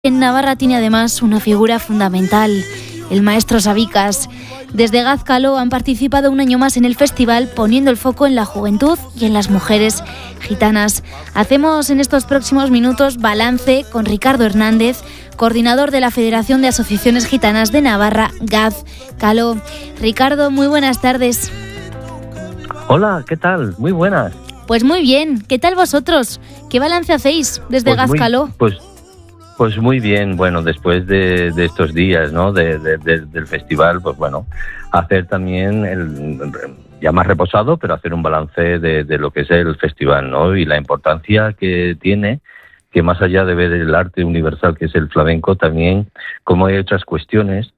En Navarra tiene además una figura fundamental, el maestro Sabicas. Desde Gazcalo han participado un año más en el festival, poniendo el foco en la juventud y en las mujeres gitanas. Hacemos en estos próximos minutos balance con Ricardo Hernández, coordinador de la Federación de Asociaciones Gitanas de Navarra, Gazcalo. Ricardo, muy buenas tardes. Hola, ¿qué tal? Muy buenas. Pues muy bien, ¿qué tal vosotros? ¿Qué balance hacéis desde Gazcalo? Pues muy bien, bueno, después de estos días, ¿no? Del festival, pues bueno, hacer también ya más reposado, pero hacer un balance de lo que es el festival, ¿no? Y la importancia que tiene, que más allá de ver el arte universal que es el flamenco, también como hay otras cuestiones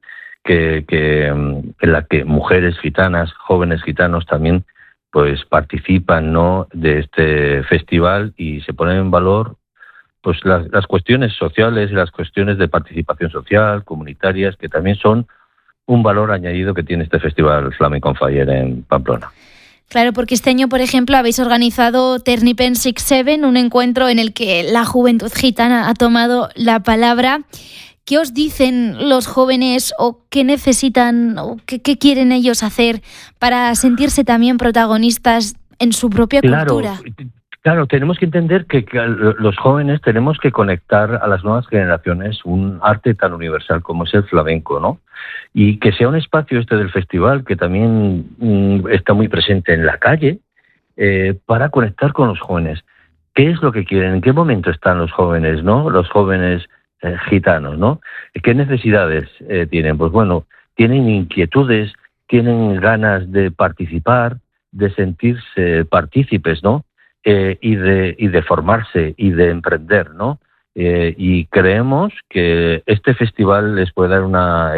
en la que mujeres gitanas, jóvenes gitanos también pues participan, ¿no? De este festival y se ponen en valor pues las cuestiones sociales y las cuestiones de participación social, comunitarias, que también son un valor añadido que tiene este festival Flamenco on Fire en Pamplona. Claro, porque este año, por ejemplo, habéis organizado Ternipen 6-7, un encuentro en el que la juventud gitana ha tomado la palabra. ¿Qué os dicen los jóvenes o qué necesitan o qué quieren ellos hacer para sentirse también protagonistas en su propia cultura? Claro, tenemos que entender que los jóvenes tenemos que conectar a las nuevas generaciones un arte tan universal como es el flamenco, ¿no? Y que sea un espacio del festival que también está muy presente en la calle para conectar con los jóvenes. ¿Qué es lo que quieren? ¿En qué momento están los jóvenes, no? Los jóvenes gitanos, ¿no? ¿Qué necesidades tienen? Pues bueno, tienen inquietudes, tienen ganas de participar, de sentirse partícipes, ¿no? Y de formarse y de emprender, ¿no? Y creemos que este festival les puede dar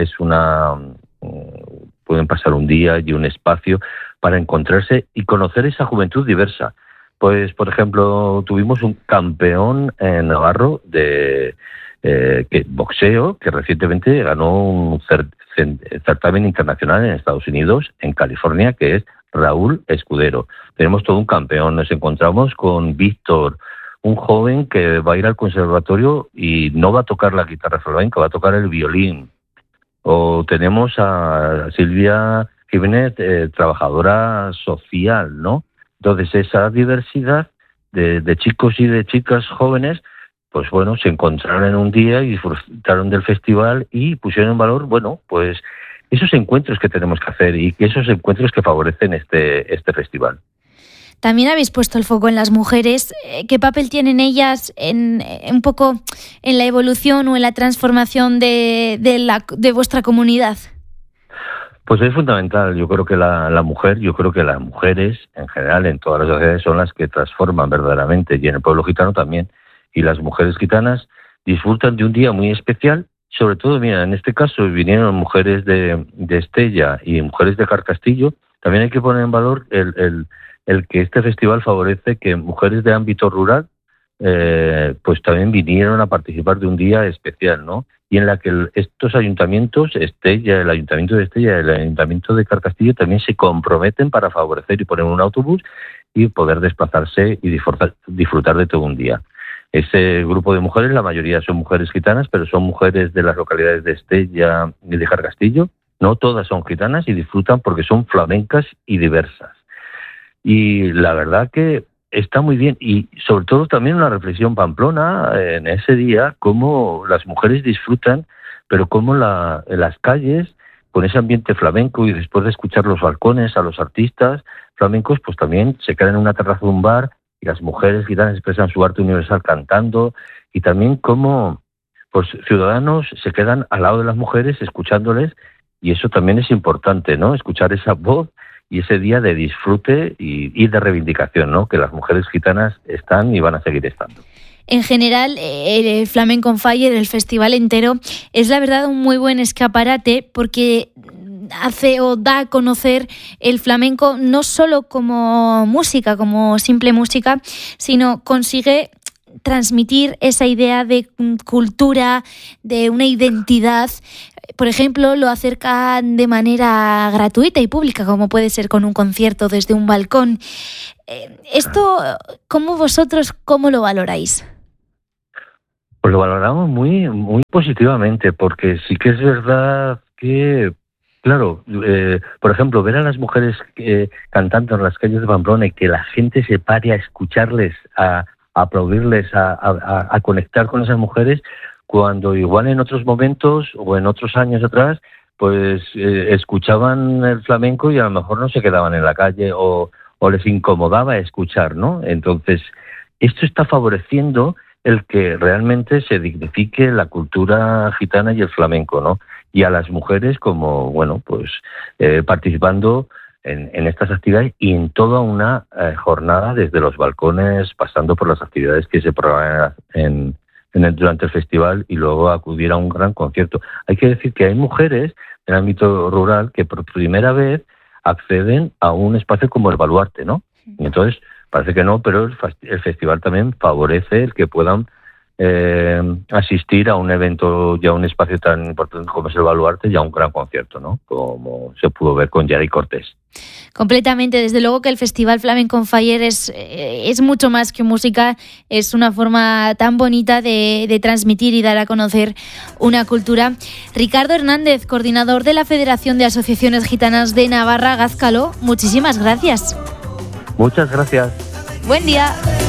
pueden pasar un día y un espacio para encontrarse y conocer esa juventud diversa. Pues, por ejemplo, tuvimos un campeón navarro de boxeo que recientemente ganó un certamen internacional en Estados Unidos, en California, que es Raúl Escudero. Tenemos todo un campeón. Nos encontramos con Víctor, un joven que va a ir al conservatorio y no va a tocar la guitarra flamenca, va a tocar el violín. O tenemos a Silvia Jiménez, trabajadora social, ¿no? Entonces, esa diversidad de chicos y de chicas jóvenes, pues bueno, se encontraron en un día y disfrutaron del festival y pusieron en valor, bueno, pues esos encuentros que tenemos que hacer y esos encuentros que favorecen este festival. También habéis puesto el foco en las mujeres. ¿Qué papel tienen ellas un poco en la evolución o en la transformación de vuestra comunidad? Pues es fundamental. Yo creo que la mujer, yo creo que las mujeres en general en todas las sociedades son las que transforman verdaderamente, y en el pueblo gitano también. Y las mujeres gitanas disfrutan de un día muy especial. Sobre todo, mira, en este caso vinieron mujeres de Estella y mujeres de Carcastillo. También hay que poner en valor el que este festival favorece que mujeres de ámbito rural pues también vinieron a participar de un día especial, ¿no? Y en la que estos ayuntamientos, Estella, el ayuntamiento de Estella y el ayuntamiento de Carcastillo también se comprometen para favorecer y poner un autobús y poder desplazarse y disfrutar de todo un día. Ese grupo de mujeres, la mayoría son mujeres gitanas, pero son mujeres de las localidades de Estella y de Carcastillo. No todas son gitanas y disfrutan porque son flamencas y diversas. Y la verdad que está muy bien. Y sobre todo también una reflexión pamplona en ese día, cómo las mujeres disfrutan, pero cómo en las calles, con ese ambiente flamenco y después de escuchar los balcones a los artistas flamencos, pues también se quedan en una terraza de un bar y las mujeres gitanas expresan su arte universal cantando, y también cómo pues ciudadanos se quedan al lado de las mujeres escuchándoles, y eso también es importante, ¿no? Escuchar esa voz y ese día de disfrute y de reivindicación, ¿no? Que las mujeres gitanas están y van a seguir estando. En general, el Flamenco on Fire, el festival entero, es la verdad un muy buen escaparate porque hace o da a conocer el flamenco no solo como música, como simple música, sino consigue transmitir esa idea de cultura, de una identidad. Por ejemplo, lo acercan de manera gratuita y pública, como puede ser con un concierto desde un balcón. Esto, ¿cómo lo valoráis? Pues lo valoramos muy, muy positivamente, porque sí que es verdad que, claro, por ejemplo, ver a las mujeres cantando en las calles de Pamplona y que la gente se pare a escucharles, a aplaudirles, a conectar con esas mujeres, cuando igual en otros momentos o en otros años atrás, pues escuchaban el flamenco y a lo mejor no se quedaban en la calle o les incomodaba escuchar, ¿no? Entonces, esto está favoreciendo el que realmente se dignifique la cultura gitana y el flamenco, ¿no? Y a las mujeres como, bueno, pues participando en estas actividades y en toda una jornada desde los balcones, pasando por las actividades que se programan durante el festival y luego acudir a un gran concierto. Hay que decir que hay mujeres en el ámbito rural que por primera vez acceden a un espacio como el Baluarte, ¿no? Y entonces, parece que no, pero el festival también favorece el que puedan asistir a un evento y a un espacio tan importante como es el Baluarte y a un gran concierto, ¿no? Como se pudo ver con Yari Cortés. Completamente, desde luego que el Festival Flamenco on Fire es mucho más que música, es una forma tan bonita de transmitir y dar a conocer una cultura. Ricardo Hernández, coordinador de la Federación de Asociaciones Gitanas de Navarra, Gázcalo, muchísimas gracias. Muchas gracias. Buen día.